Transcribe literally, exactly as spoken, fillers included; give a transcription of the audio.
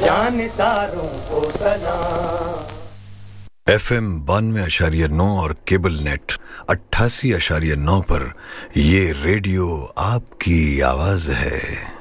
जानदारों को सलाम। F M बानवे अशारिया नौ और केबल नेट अट्ठासी अशारिया नौ पर ये रेडियो आपकी आवाज है।